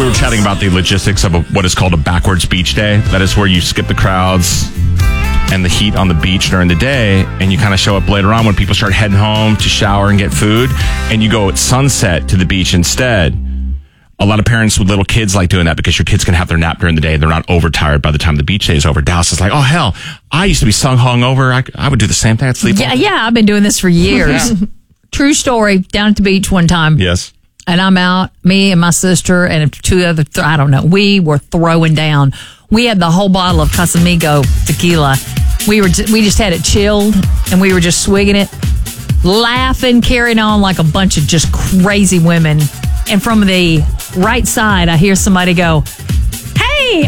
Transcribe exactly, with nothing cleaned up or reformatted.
We were chatting about the logistics of a, what is called a backwards beach day. That is where you skip the crowds and the heat on the beach during the day, and you kind of show up later on when people start heading home to shower and get food, and you go at sunset to the beach instead. A lot of parents with little kids like doing that because your kids can have their nap during the day. They're not overtired by the time the beach day is over. Dallas is like, oh, hell, I used to be sung hungover. I, I would do the same thing. I'd sleep. Yeah, yeah, I've been doing this for years. Yeah. True story. Down at the beach one time. Yes. And I'm out, me and my sister and two other, th- I don't know, we were throwing down. We had the whole bottle of Casamigo tequila. We were we just had it chilled, and we were just swigging it, laughing, carrying on like a bunch of just crazy women. And from the right side, I hear somebody go,